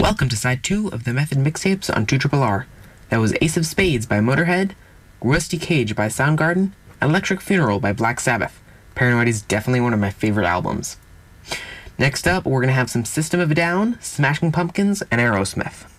Welcome to side 2 of the Method mixtapes on 2RRR. That was Ace of Spades by Motorhead, Rusty Cage by Soundgarden, Electric Funeral by Black Sabbath. Paranoid is definitely one of my favorite albums. Next up, we're going to have some System of a Down, Smashing Pumpkins, and Aerosmith.